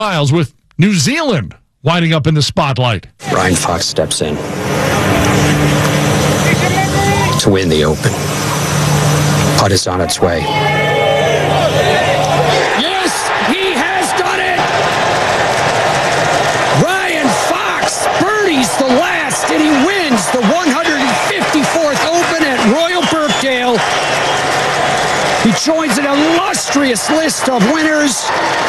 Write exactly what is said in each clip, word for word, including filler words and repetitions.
Miles with New Zealand winding up in the spotlight. Ryan Fox steps in to win the Open. Putt is on its way. Yes, he has done it! Ryan Fox birdies the last, and he wins the one hundred fifty-fourth Open at Royal Birkdale. He joins an illustrious list of winners.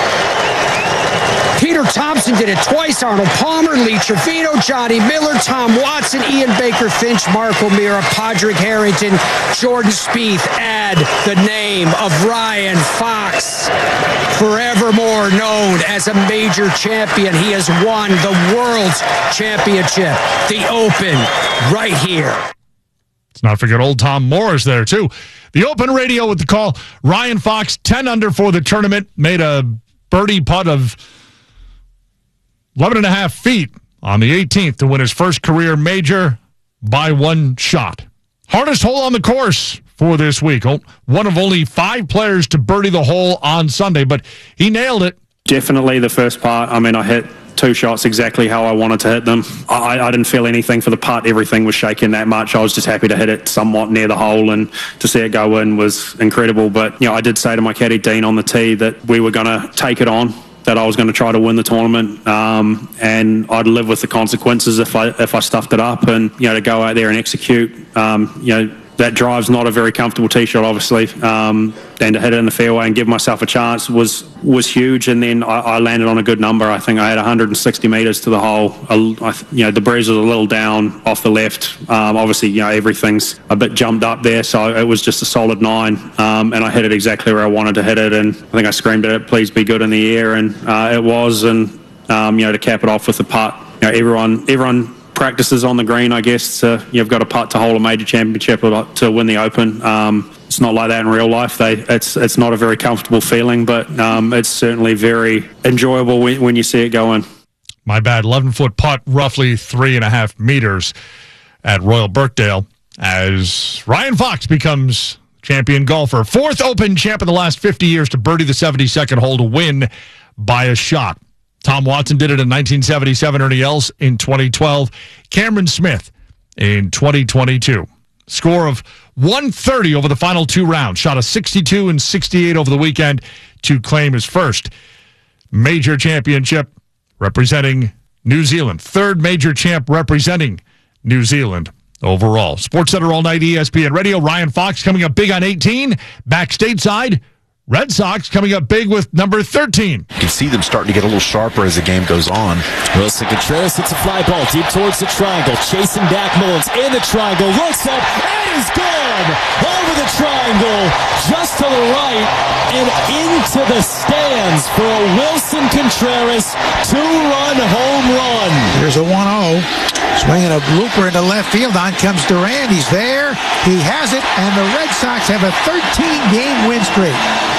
Peter Thompson did it twice. Arnold Palmer, Lee Trevino, Johnny Miller, Tom Watson, Ian Baker Finch, Mark O'Meara, Padraig Harrington, Jordan Spieth. Add the name of Ryan Fox, forevermore known as a major champion. He has won the World Championship, the Open, right here. Let's not forget old Tom Morris there, too. The Open Radio with the call. Ryan Fox, ten under for the tournament, made a birdie putt of eleven and a half feet on the eighteenth to win his first career major by one shot. Hardest hole on the course for this week. One of only five players to birdie the hole on Sunday, but he nailed it. Definitely the first part. I mean, I hit two shots exactly how I wanted to hit them. I, I didn't feel anything for the putt. Everything was shaking that much. I was just happy to hit it somewhat near the hole, and to see it go in was incredible. But, you know, I did say to my caddy, Dean, on the tee that we were going to take it on, that I was going to try to win the tournament, um, and I'd live with the consequences if I if I stuffed it up. And, you know, to go out there and execute, um, you know, that drive's not a very comfortable tee shot, obviously, um, and to hit it in the fairway and give myself a chance was was huge. And then I, I landed on a good number. I think I had one hundred sixty metres to the hole. I, you know, the breeze was a little down off the left. Um, obviously, you know, everything's a bit jumped up there, so it was just a solid nine, um, and I hit it exactly where I wanted to hit it. And I think I screamed at it, "Please be good" in the air, and uh, it was. And um, you know, to cap it off with the putt, you know, everyone, everyone. practices on the green, I guess. To, you've got a putt to hold a major championship or to win the Open. Um, it's not like that in real life. They, it's it's not a very comfortable feeling, but um, it's certainly very enjoyable when, when you see it go in. My bad. eleven-foot putt, roughly three and a half meters at Royal Birkdale, as Ryan Fox becomes champion golfer. Fourth Open champ in the last fifty years to birdie the seventy-second hole to win by a shot. Tom Watson did it in nineteen seventy-seven, Ernie Els in twenty twelve, Cameron Smith in twenty twenty-two. Score of one thirty over the final two rounds. Shot a sixty-two and sixty-eight over the weekend to claim his first major championship representing New Zealand. Third major champ representing New Zealand overall. SportsCenter all night, E S P N Radio. Ryan Fox coming up big on eighteen. Back stateside, Red Sox coming up big with number thirteen. You can see them starting to get a little sharper as the game goes on. Willson Contreras hits a fly ball deep towards the triangle. Chasing back, Mullins in the triangle. Looks up and is good. Over the triangle, just to the right and into the stands for a Willson Contreras two-run home run. Here's a one oh. Swinging a blooper into left field. On comes Durant. He's there. He has it. And the Red Sox have a thirteen-game win streak.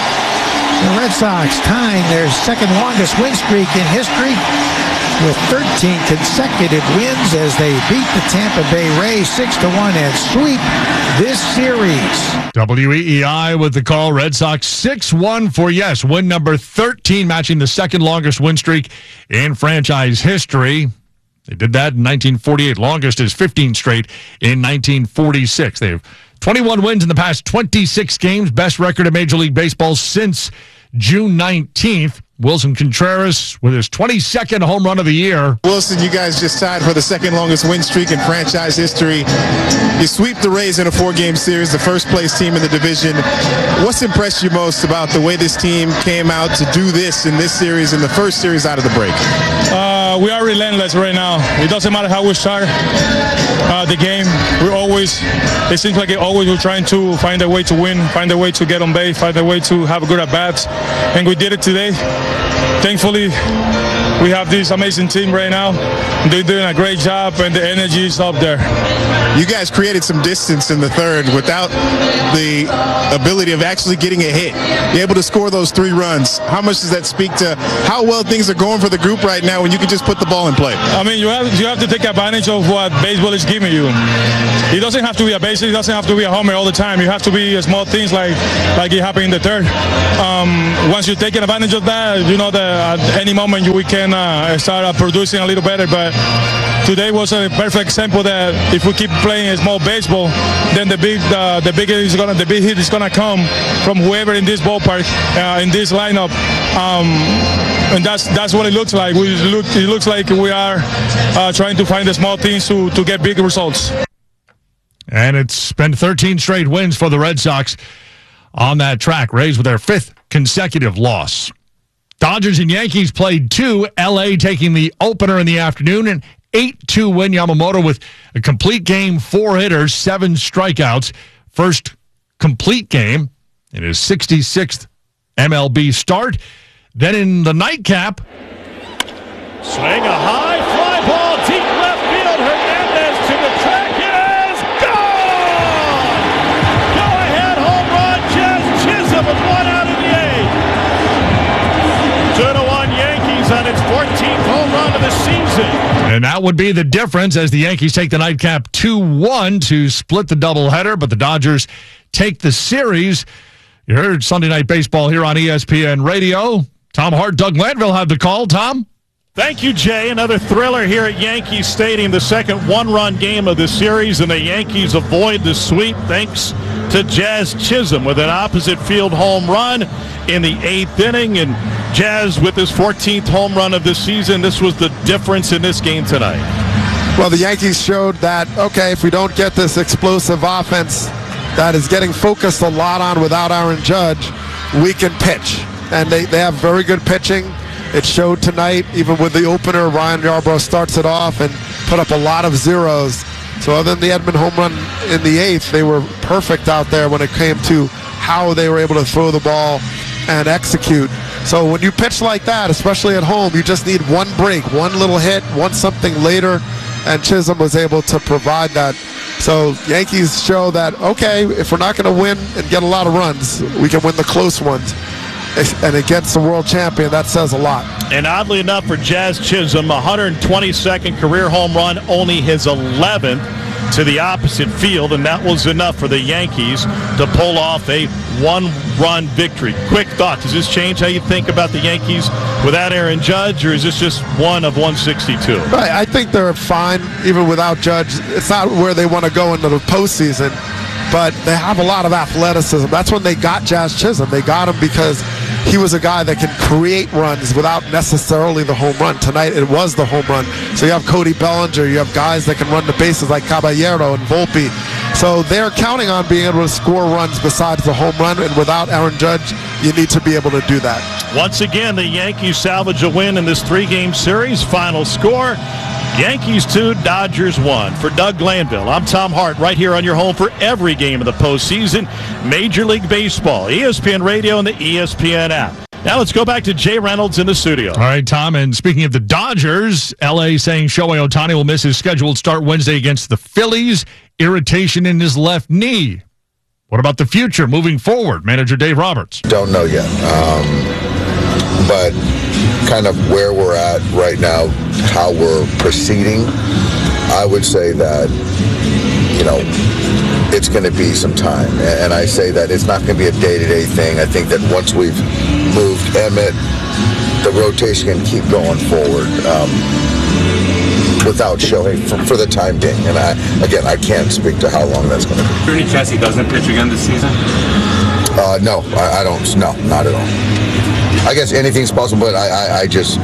The Red Sox tying their second longest win streak in history with thirteen consecutive wins as they beat the Tampa Bay Rays six to one and sweep this series. W E E I with the call. Red Sox six one for yes. Win number thirteen, matching the second longest win streak in franchise history. They did that in nineteen forty-eight. Longest is fifteen straight in nineteen forty-six. They have twenty-one wins in the past twenty-six games. Best record in Major League Baseball since June nineteenth. Willson Contreras with his twenty-second home run of the year. Willson, you guys just tied for the second longest win streak in franchise history. You sweep the Rays in a four-game series, the first-place team in the division. What's impressed you most about the way this team came out to do this in this series, in the first series out of the break? Uh, we are relentless right now. It doesn't matter how we start uh, the game. We're always, it seems like it always we're trying to find a way to win, find a way to get on base, find a way to have a good at-bats. And we did it today. Thankfully, we have this amazing team right now. They're doing a great job, and the energy is up there. you guys created some distance in the third without the ability of actually getting a hit. You're able to score those three runs. How much does that speak to how well things are going for the group right now when you can just put the ball in play? I mean, you have you have to take advantage of what baseball is giving you. It doesn't have to be a base. It doesn't have to be a homer all the time. You have to be small things like like it happened in the third. Um, once you're taking advantage of that, you know that at any moment you, we can uh, start uh, producing a little better. But today was a perfect example that if we keep playing small baseball, then the big uh, the big is gonna the big hit is gonna come from whoever in this ballpark uh, in this lineup. Um, and that's that's what it looks like. We look it looks like we are uh, trying to find the small things to to get big results. And it's been thirteen straight wins for the Red Sox on that track, Rays with their fifth consecutive loss. Dodgers and Yankees played two, L A taking the opener in the afternoon, an eight two win. Yamamoto with a complete game, four hitters, seven strikeouts. First complete game in his sixty-sixth M L B start. Then in the nightcap, swing a high fly ball, deep left field. Hernandez to the track. It is gone! Go-ahead home run, Jazz Chisholm with one out of the eighth. two to one Yankees on its fourteenth home run of the season. And that would be the difference as the Yankees take the nightcap two one to split the doubleheader, but the Dodgers take the series. You heard Sunday Night Baseball here on E S P N Radio. Tom Hart, Doug Glanville have the call. Tom? Thank you, Jay. Another thriller here at Yankee Stadium, the second one-run game of the series, and the Yankees avoid the sweep thanks to Jazz Chisholm with an opposite field home run in the eighth inning. And Jazz with his fourteenth home run of the season. This was the difference in this game tonight. Well, the Yankees showed that, okay, if we don't get this explosive offense that is getting focused a lot on without Aaron Judge, we can pitch. And they, they have very good pitching. It showed tonight, even with the opener, Ryan Yarbrough starts it off and put up a lot of zeros. So other than the Edman home run in the eighth, they were perfect out there when it came to how they were able to throw the ball and execute. So when you pitch like that, especially at home, you just need one break, one little hit, one something later, and Chisholm was able to provide that. So Yankees show that, okay, if we're not going to win and get a lot of runs, we can win the close ones. And against the world champion, that says a lot. And oddly enough, for Jazz Chisholm, one hundred twenty-second career home run, only his eleventh to the opposite field, and that was enough for the Yankees to pull off a one-run victory. Quick thought, does this change how you think about the Yankees without Aaron Judge, or is this just one of one sixty-two? Right, I think they're fine even without Judge. It's not where they want to go into the postseason, but they have a lot of athleticism. That's when they got Jazz Chisholm. They got him because he was a guy that can create runs without necessarily the home run. Tonight it was the home run. So you have Cody Bellinger, you have guys that can run the bases like Caballero and Volpe. So they're counting on being able to score runs besides the home run, and without Aaron Judge, you need to be able to do that. Once again, the Yankees salvage a win in this three-game series. Final score, Yankees two, Dodgers one. For Doug Glanville, I'm Tom Hart, right here on your home for every game of the postseason, Major League Baseball, E S P N Radio, and the E S P N app. Now let's go back to Jay Reynolds in the studio. All right, Tom, and speaking of the Dodgers, L A saying Shohei Ohtani will miss his scheduled start Wednesday against the Phillies. Irritation in his left knee. What about the future moving forward? Manager Dave Roberts. Don't know yet. Um, but kind of where we're at right now, how we're proceeding, I would say that, you know, it's going to be some time. And I say that it's not going to be a day-to-day thing. I think that once we've moved Emmett, the rotation can keep going forward um, without Shohei for, for the time being. And I, again, I can't speak to how long that's going to be. Is there any chance he doesn't pitch again this season? Uh, no, I, I don't. No, not at all. I guess anything's possible, but I, I, I just,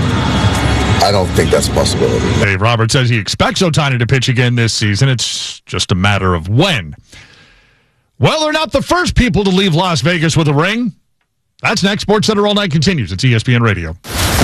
I don't think that's a possibility. Dave Roberts says he expects Ohtani to pitch again this season. It's just a matter of when. Well, they're not the first people to leave Las Vegas with a ring. That's next. SportsCenter All Night continues. It's E S P N Radio.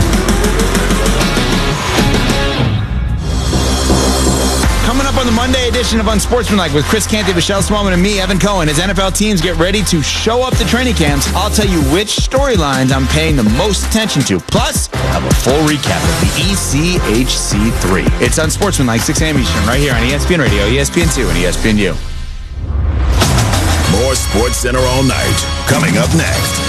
Coming up on the Monday edition of Unsportsmanlike with Chris Canty, Michelle Smallman, and me, Evan Cohen, as N F L teams get ready to show up to training camps, I'll tell you which storylines I'm paying the most attention to. Plus, of a full recap of the E C H C three. It's Unsportsmanlike, six a.m. Eastern, right here on E S P N Radio, E S P N two, and E S P N U. More Sports Center all night. Coming up next.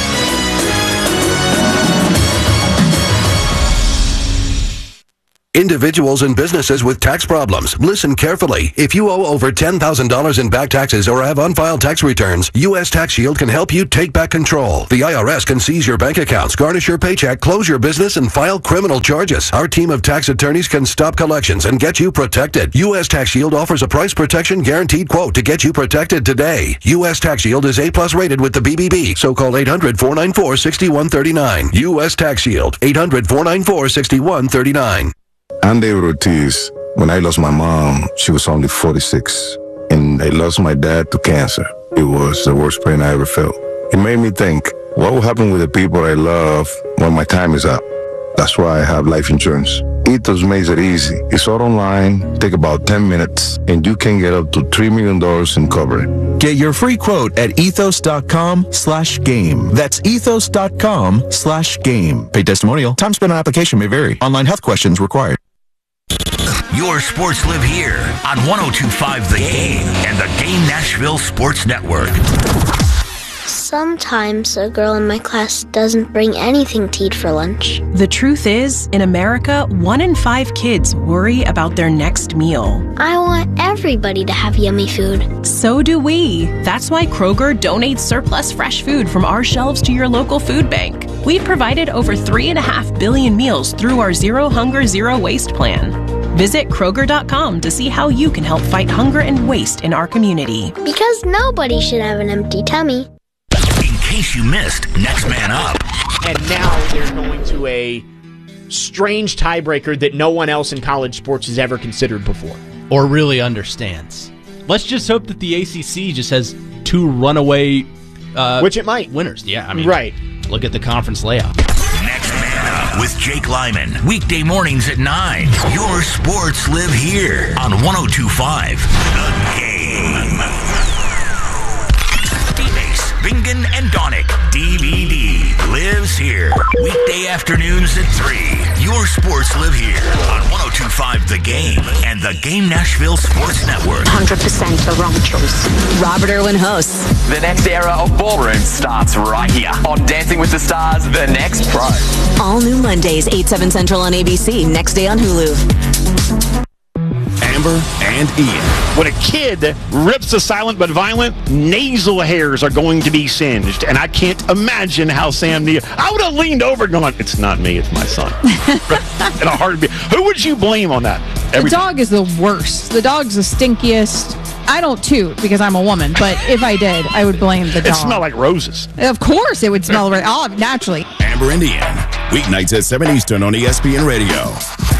Individuals and businesses with tax problems, listen carefully. If you owe over ten thousand dollars in back taxes or have unfiled tax returns, U S Tax Shield can help you take back control. The I R S can seize your bank accounts, garnish your paycheck, close your business, and file criminal charges. Our team of tax attorneys can stop collections and get you protected. U S Tax Shield offers a price protection guaranteed quote to get you protected today. U S Tax Shield is A plus rated with the B B B, so call eight hundred, four nine four, six one three nine. U S Tax Shield, eight hundred, four nine four, six one three nine. I'm David Ortiz. When I lost my mom, she was only forty-six. And I lost my dad to cancer. It was the worst pain I ever felt. It made me think, what will happen with the people I love when my time is up? That's why I have life insurance. Ethos makes it easy. It's all online, take about ten minutes, and you can get up to three million dollars in coverage. Get your free quote at ethos.com slash game. That's ethos.com slash game. Paid testimonial. Time spent on application may vary. Online health questions required. Your sports live here on one oh two point five The Game and the Game Nashville Sports Network. Sometimes a girl in my class doesn't bring anything to eat for lunch. The truth is, in America, one in five kids worry about their next meal. I want everybody to have yummy food. So do we. That's why Kroger donates surplus fresh food from our shelves to your local food bank. We've provided over three and a half billion meals through our Zero Hunger, Zero Waste plan. Visit Kroger dot com to see how you can help fight hunger and waste in our community. Because nobody should have an empty tummy. In case you missed, Next Man Up. And now they're going to a strange tiebreaker that no one else in college sports has ever considered before. Or really understands. Let's just hope that the A C C just has two runaway uh, Which it might. winners. Yeah, I mean, right. Look at the conference layout. Next Man Up with Jake Lyman. Weekday mornings at nine. Your sports live here on one oh two point five The Game. D-Base, Bingen, and Donick. D V D lives here. Weekday afternoons at three. Your sports live here on one oh two point five The Game and the Game Nashville Sports Network. one hundred percent the wrong choice. Robert Irwin hosts. The next era of ballroom starts right here on Dancing with the Stars, The Next Pro. All new Mondays, eight, seven Central on A B C. Next day on Hulu. Amber and Ian. When a kid rips a silent but violent, nasal hairs are going to be singed. And I can't imagine how Sam Neill... I would have leaned over and gone, it's not me, it's my son. In a heartbeat. Who would you blame on that? Every the dog is the worst. The dog's the stinkiest. I don't toot because I'm a woman, but if I did, I would blame the dog. It smelled like roses. Of course it would smell right. Oh, naturally. Amber and Ian. Weeknights at seven Eastern on E S P N Radio.